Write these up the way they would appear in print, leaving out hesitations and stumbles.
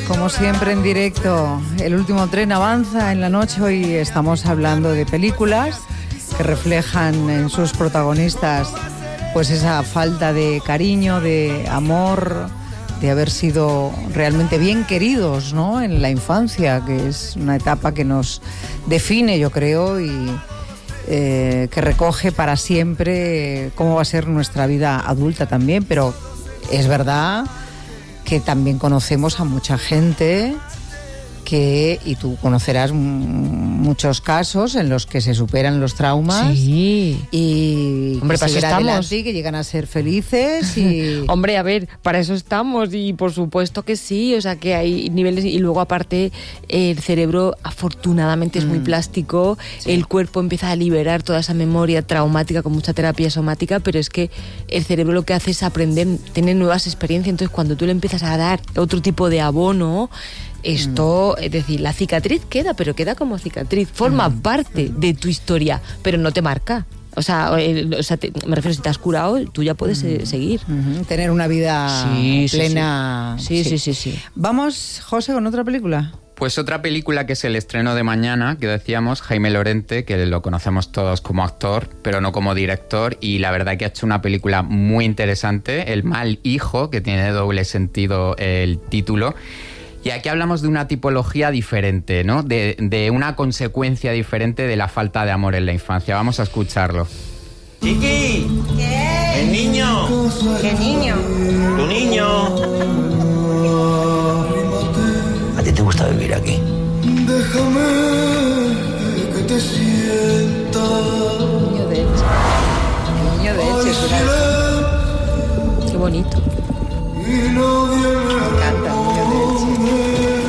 Como siempre en directo, el último tren avanza en la noche. Hoy estamos hablando de películas que reflejan en sus protagonistas pues esa falta de cariño, de amor, de haber sido realmente bien queridos, ¿no? En la infancia, que es una etapa que nos define, yo creo, y que recoge para siempre cómo va a ser nuestra vida adulta también. Pero es verdad que también conocemos a mucha gente que, y tú conocerás muchos casos en los que se superan los traumas. Sí. Y hombre, para eso estamos. Y que llegan a ser felices y... Hombre, a ver, para eso estamos, y por supuesto que sí, o sea que hay niveles, y luego aparte el cerebro afortunadamente es muy plástico, sí. El cuerpo empieza a liberar toda esa memoria traumática con mucha terapia somática, pero es que el cerebro lo que hace es aprender, tener nuevas experiencias. Entonces cuando tú le empiezas a dar otro tipo de abono, esto, es decir, la cicatriz queda, pero queda como cicatriz, forma parte de tu historia, pero no te marca. O sea, me refiero, si te has curado, tú ya puedes seguir. Tener una vida plena. Sí. Vamos, José, con otra película. Pues otra película que es el estreno de mañana, que decíamos, Jaime Lorente, que lo conocemos todos como actor, pero no como director, y la verdad que ha hecho una película muy interesante, El mal hijo, que tiene doble sentido el título. Y aquí hablamos de una tipología diferente, ¿no? De una consecuencia diferente de la falta de amor en la infancia. Vamos a escucharlo. ¡Chiqui! ¿Qué? ¡El niño! ¿Qué niño? ¡Tu niño! ¿A ti te gusta vivir aquí? Déjame que te sienta. Niño de Elche. El niño de Elche, Qué bonito. Me encanta el niño de Elche.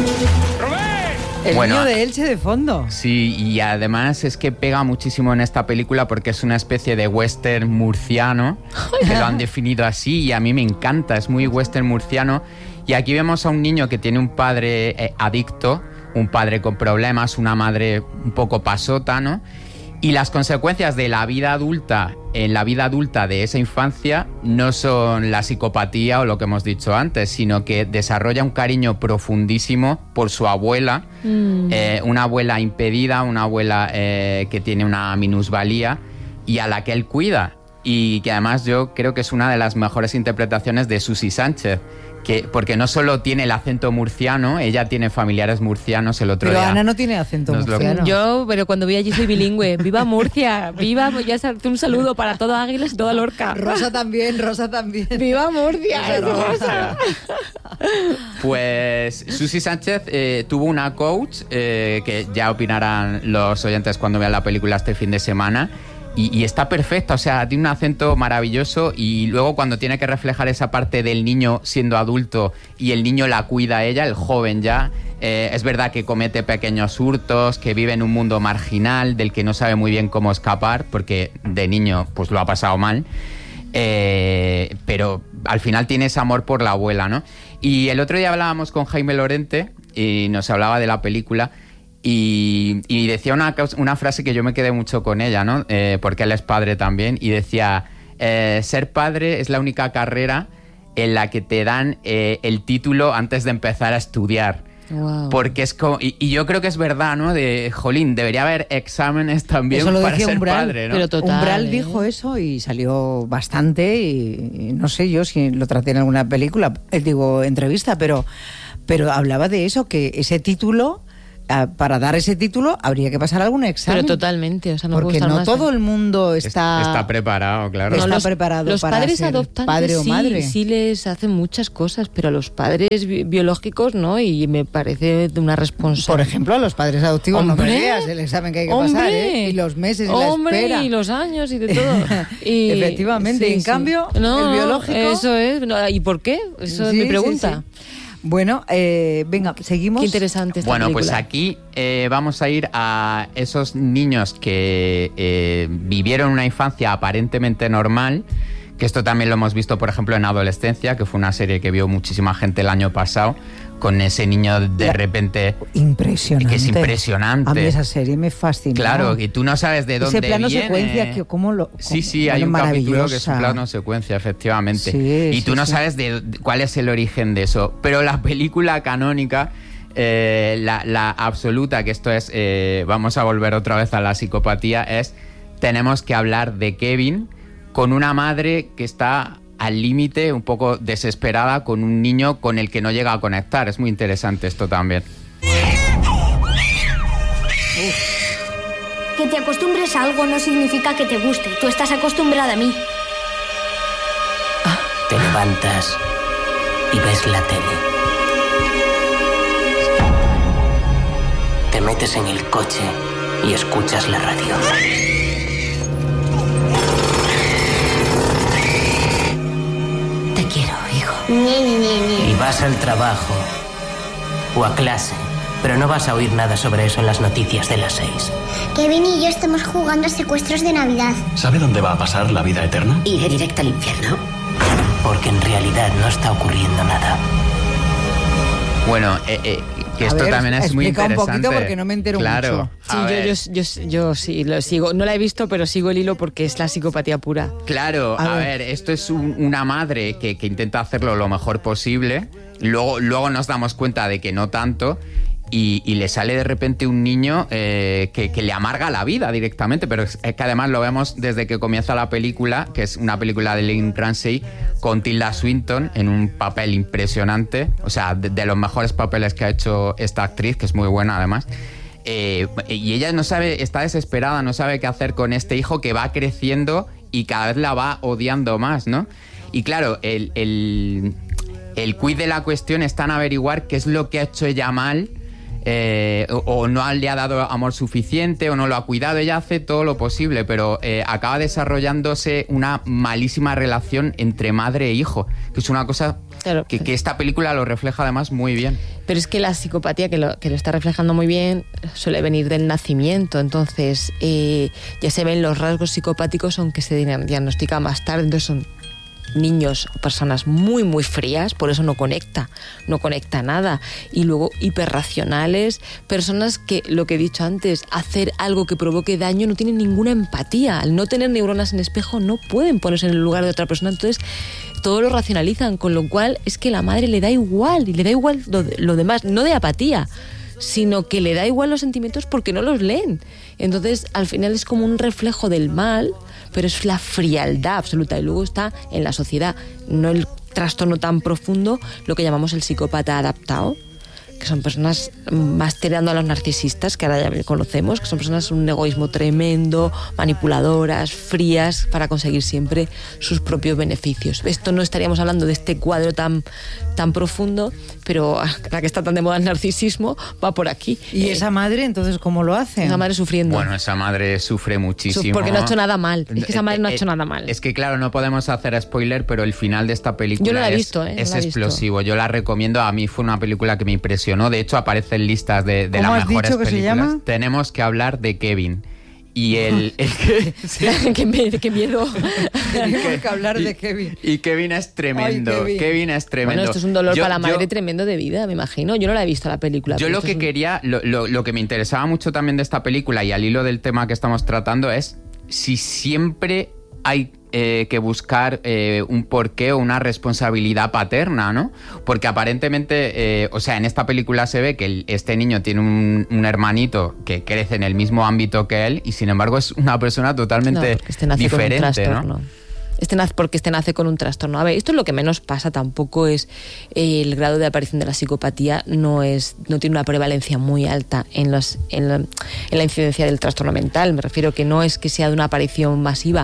El niño de Elche de fondo. Sí, y además es que pega muchísimo en esta película porque es una especie de western murciano, que lo han definido así, y a mí me encanta, es muy western murciano. Y aquí vemos a un niño que tiene un padre adicto, un padre con problemas, una madre un poco pasota, ¿no? Y las consecuencias de la vida adulta, en la vida adulta de esa infancia, no son la psicopatía o lo que hemos dicho antes, sino que desarrolla un cariño profundísimo por su abuela, una abuela impedida, una abuela que tiene una minusvalía y a la que él cuida. Y que además yo creo que es una de las mejores interpretaciones de Susi Sánchez, porque no solo tiene el acento murciano, ella tiene familiares murcianos. El otro pero día... Ana no tiene acento murciano. Yo, pero cuando voy allí soy bilingüe. ¡Viva Murcia! ¡Viva! Ya un saludo para todo Águilas y toda Lorca. Rosa también. ¡Viva Murcia! Rosa. Pues Susi Sánchez tuvo una coach, que ya opinarán los oyentes cuando vean la película este fin de semana. Y está perfecta, o sea, tiene un acento maravilloso, y luego cuando tiene que reflejar esa parte del niño siendo adulto y el niño la cuida a ella, el joven ya, es verdad que comete pequeños hurtos, que vive en un mundo marginal del que no sabe muy bien cómo escapar, porque de niño pues lo ha pasado mal, pero al final tiene ese amor por la abuela, ¿no? Y el otro día hablábamos con Jaime Lorente y nos hablaba de la película. Y decía una frase que yo me quedé mucho con ella, ¿no? Porque él es padre también, y decía, ser padre es la única carrera en la que te dan el título antes de empezar a estudiar. Wow. Porque es como, y yo creo que es verdad, ¿no? Jolín, debería haber exámenes también eso lo para ser Umbral, padre, ¿no? Pero total, Umbral dijo eso y salió bastante, y no sé yo si lo traté en alguna película, entrevista, pero hablaba de eso, que ese título... Para dar ese título habría que pasar algún examen. Pero totalmente, o sea, no porque no más, todo el mundo está preparado, claro. No, los preparado los para padres ser adoptantes padre o madre. Sí les hacen muchas cosas, pero a los padres biológicos no, y me parece de una responsabilidad. Por ejemplo, a los padres adoptivos no me digas el examen que hay que pasar, y los meses y la espera. Y los años y de todo. Y, efectivamente, sí, en cambio, el biológico... Eso es, ¿y por qué? Eso es mi pregunta. Sí. Bueno, venga, seguimos. Qué interesante esta película. Pues aquí vamos a ir a esos niños que vivieron una infancia aparentemente normal, que esto también lo hemos visto, por ejemplo, en Adolescencia, que fue una serie que vio muchísima gente el año pasado, con ese niño de repente... Impresionante. Que es impresionante. A mí esa serie me fascinó. Claro, y tú no sabes de dónde viene. Ese plano secuencia, que cómo lo... Sí, hay un capítulo que es un plano secuencia, efectivamente. Sí, y tú no sabes de cuál es el origen de eso. Pero la película canónica, la absoluta, que esto es... vamos a volver otra vez a la psicopatía, es... Tenemos que hablar de Kevin con una madre que está al límite, un poco desesperada, con un niño con el que no llega a conectar. Es muy interesante esto también. Que te acostumbres a algo no significa que te guste. Tú estás acostumbrada a mí. Te levantas y ves la tele. Te metes en el coche y escuchas la radio. Te quiero, hijo. Y vas al trabajo o a clase, pero no vas a oír nada sobre eso en las noticias de las 6. Kevin y yo estamos jugando a secuestros de Navidad. ¿Sabe dónde va a pasar la vida eterna? Iré directo al infierno. Porque en realidad no está ocurriendo nada. Bueno, que esto también es muy interesante. Explica un poquito porque no me entero mucho. Sí, yo sí lo sigo. No la he visto, pero sigo el hilo porque es la psicopatía pura. Claro, a ver, esto es una madre que intenta hacerlo lo mejor posible. Luego nos damos cuenta de que no tanto. Y le sale de repente un niño que le amarga la vida directamente, pero es que además lo vemos desde que comienza la película, que es una película de Lynn Ramsey con Tilda Swinton en un papel impresionante, o sea, de los mejores papeles que ha hecho esta actriz, que es muy buena además. Y ella no sabe, está desesperada, no sabe qué hacer con este hijo que va creciendo y cada vez la va odiando más, ¿no? Y claro, el quid de la cuestión está en averiguar qué es lo que ha hecho ella mal. O no le ha dado amor suficiente o no lo ha cuidado. Ella hace todo lo posible, pero acaba desarrollándose una malísima relación entre madre e hijo, que es una cosa que esta película lo refleja además muy bien. Pero es que la psicopatía, que lo está reflejando muy bien, suele venir del nacimiento. Entonces ya se ven los rasgos psicopáticos, aunque se diagnostica más tarde. Entonces son niños o personas muy muy frías, por eso no conecta nada, y luego hiperracionales, personas que, lo que he dicho antes, hacer algo que provoque daño no tienen ninguna empatía, al no tener neuronas en espejo no pueden ponerse en el lugar de otra persona, entonces todo lo racionalizan, con lo cual es que la madre le da igual, y le da igual lo demás, no de apatía, sino que le da igual los sentimientos porque no los leen. Entonces al final es como un reflejo del mal, pero es la frialdad absoluta. Y luego está en la sociedad, no el trastorno tan profundo, lo que llamamos el psicópata adaptado, que son personas más tirando a los narcisistas, que ahora ya conocemos, que son personas con un egoísmo tremendo, manipuladoras, frías, para conseguir siempre sus propios beneficios. Esto no estaríamos hablando de este cuadro tan profundo, pero la que está tan de moda el narcisismo va por aquí. ¿Y esa madre entonces cómo lo hace? Esa madre sufriendo. Bueno, esa madre sufre muchísimo. Porque no ha hecho nada mal. Es que esa madre no ha hecho nada mal. Es que claro, no podemos hacer spoiler, pero el final de esta película yo no la he visto, es explosivo. Yo la recomiendo. A mí fue una película que me impresionó. De hecho, aparece en listas de las mejores películas. ¿Cómo has dicho que se llama? Tenemos que hablar de Kevin. Y el que... Sí. qué miedo. Tenemos que hablar de Kevin. Y Kevin es tremendo. Ay, Kevin es tremendo. Bueno, esto es un dolor para la madre tremendo de vida, me imagino. Yo no la he visto la película. Yo lo que quería, lo que me interesaba mucho también de esta película y al hilo del tema que estamos tratando es si siempre hay que buscar un porqué o una responsabilidad paterna, ¿no? Porque aparentemente, o sea, en esta película se ve que este niño tiene un hermanito que crece en el mismo ámbito que él y sin embargo es una persona totalmente diferente, ¿no? Porque nace con un trastorno. A ver, esto es lo que menos pasa, tampoco es el grado de aparición de la psicopatía, no tiene una prevalencia muy alta en la incidencia del trastorno mental. Me refiero que no es que sea de una aparición masiva.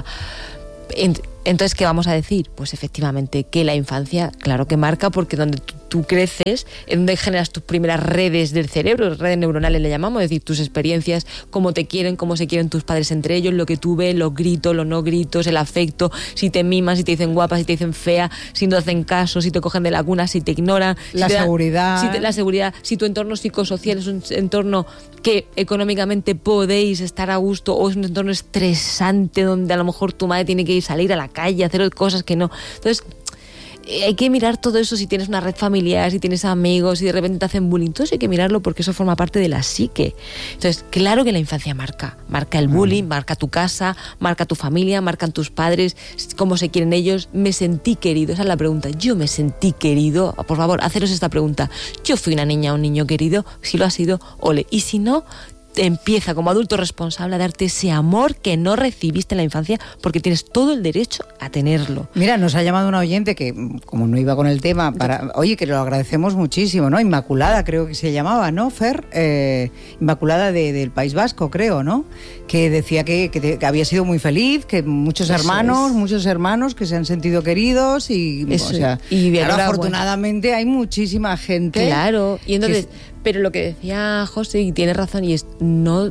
Entonces, ¿qué vamos a decir? Pues efectivamente que la infancia, claro que marca, porque donde tú creces, es donde generas tus primeras redes del cerebro, redes neuronales le llamamos, es decir, tus experiencias, cómo te quieren, cómo se quieren tus padres entre ellos, lo que tú ves, los gritos, los no gritos, el afecto, si te miman, si te dicen guapa, si te dicen fea, si no hacen caso, si te cogen de la cuna, si te ignoran. La seguridad. La seguridad, si tu entorno psicosocial es un entorno que económicamente podéis estar a gusto o es un entorno estresante donde a lo mejor tu madre tiene que salir a la calle, hacer cosas que no. Entonces, hay que mirar todo eso, si tienes una red familiar, si tienes amigos, si de repente te hacen bullying, todo eso hay que mirarlo porque eso forma parte de la psique. Entonces, claro que la infancia marca el bullying, marca tu casa, marca tu familia, marcan tus padres, cómo se quieren ellos. Me sentí querido, esa es la pregunta. Yo me sentí querido, por favor, haceros esta pregunta. Yo fui una niña o un niño querido, si lo ha sido, ole, y si no, empieza como adulto responsable a darte ese amor que no recibiste en la infancia, porque tienes todo el derecho a tenerlo. Mira, nos ha llamado una oyente que, como no iba con el tema, oye, que lo agradecemos muchísimo, ¿no? Inmaculada creo que se llamaba, ¿no, Fer? Inmaculada del País Vasco, creo, ¿no? Que decía que había sido muy feliz, que muchos hermanos que se han sentido queridos y claro, afortunadamente hay muchísima gente. Claro, y entonces... Pero lo que decía José, y tiene razón, y es no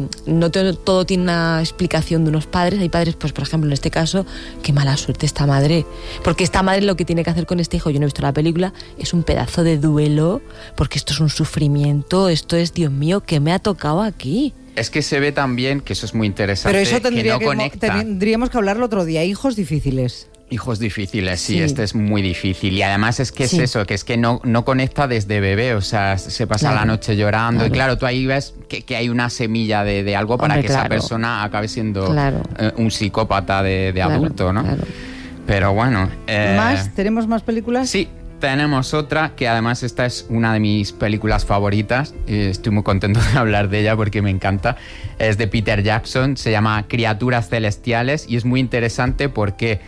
todo tiene una explicación de unos padres. Hay padres, pues por ejemplo, en este caso, qué mala suerte esta madre. Porque esta madre lo que tiene que hacer con este hijo, yo no he visto la película, es un pedazo de duelo, porque esto es un sufrimiento, esto es, Dios mío, ¿qué me ha tocado aquí? Es que se ve también, que eso es muy interesante, pero eso tendríamos que hablarlo otro día, hijos difíciles. Hijos difíciles, sí, este es muy difícil. Y además es que es eso, que es que no conecta desde bebé, o sea, se pasa la noche llorando. Y claro, tú ahí ves que hay una semilla de algo para que esa persona acabe siendo un psicópata de adulto, ¿no? Claro. Pero bueno... ¿Tenemos más películas? Sí, tenemos otra, que además esta es una de mis películas favoritas. Estoy muy contento de hablar de ella porque me encanta. Es de Peter Jackson, se llama Criaturas Celestiales y es muy interesante porque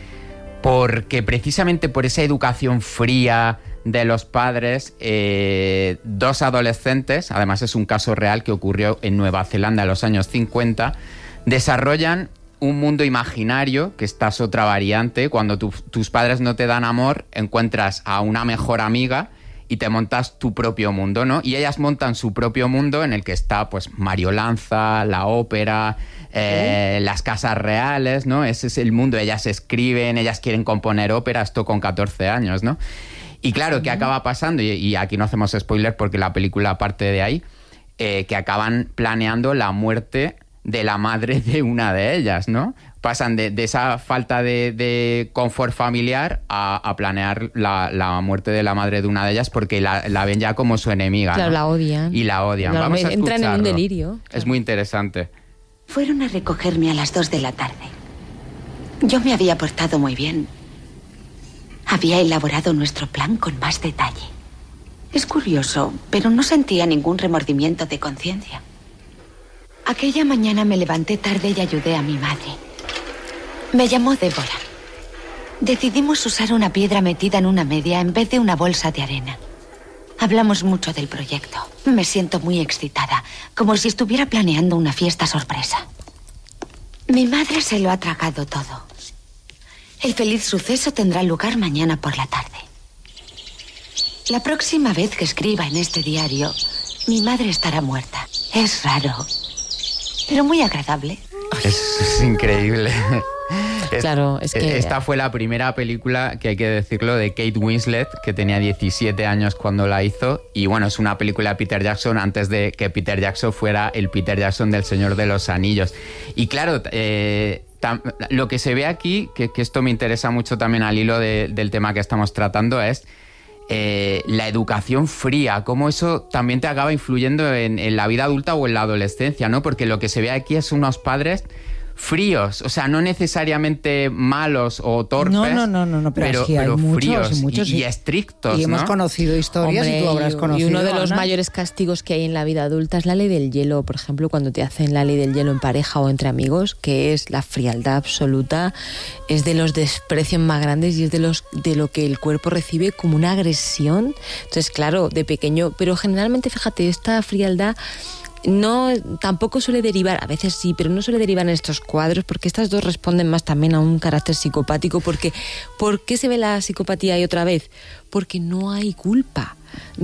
precisamente por esa educación fría de los padres, dos adolescentes, además es un caso real que ocurrió en Nueva Zelanda en los años 50, desarrollan un mundo imaginario, que esta es otra variante. Cuando tus padres no te dan amor, encuentras a una mejor amiga y te montas tu propio mundo, ¿no? Y ellas montan su propio mundo en el que está, pues, Mario Lanza, la ópera, las casas reales, ¿no? Ese es el mundo. Ellas escriben, ellas quieren componer ópera, esto con 14 años, ¿no? Y claro, ¿qué acaba pasando? Y aquí no hacemos spoiler porque la película parte de ahí, que acaban planeando la muerte de la madre de una de ellas, ¿no? Pasan de esa falta de confort familiar a planear la muerte de la madre de una de ellas porque la ven ya como su enemiga. Claro, ¿no? La odian. Y la odian. Claro, vamos a escucharlo. Entran en un delirio. Es muy interesante. Fueron a recogerme a las 2 de la tarde. Yo me había portado muy bien. Había elaborado nuestro plan con más detalle. Es curioso, pero no sentía ningún remordimiento de conciencia. Aquella mañana me levanté tarde y ayudé a mi madre. Me llamó Débora. Decidimos usar una piedra metida en una media en vez de una bolsa de arena. Hablamos mucho del proyecto. Me siento muy excitada, como si estuviera planeando una fiesta sorpresa. Mi madre se lo ha tragado todo. El feliz suceso tendrá lugar mañana por la tarde. La próxima vez que escriba en este diario, mi madre estará muerta. Es raro, pero muy agradable. Es increíble. Claro, es que... Esta fue la primera película, que hay que decirlo, de Kate Winslet, que tenía 17 años cuando la hizo. Y bueno, es una película de Peter Jackson antes de que Peter Jackson fuera el Peter Jackson del Señor de los Anillos. Y claro, lo que se ve aquí, que esto me interesa mucho también al hilo del tema que estamos tratando, es la educación fría, cómo eso también te acaba influyendo en la vida adulta o en la adolescencia, ¿no? Porque lo que se ve aquí es unos padres fríos, o sea, no necesariamente malos o torpes, no, pero sí, hay fríos muchos, y estrictos, y hemos ¿no? conocido historias. Hombre, y tú habrás conocido. Y uno de los Ana, mayores castigos que hay en la vida adulta es la ley del hielo, por ejemplo, cuando te hacen la ley del hielo en pareja o entre amigos, que es la frialdad absoluta, es de los desprecios más grandes y es de lo que el cuerpo recibe como una agresión. Entonces, claro, de pequeño, pero generalmente, fíjate, esta frialdad tampoco suele derivar, a veces sí, pero no suele derivar en estos cuadros, porque estas dos responden más también a un carácter psicopático. Porque ¿por qué se ve la psicopatía ahí otra vez? Porque no hay culpa.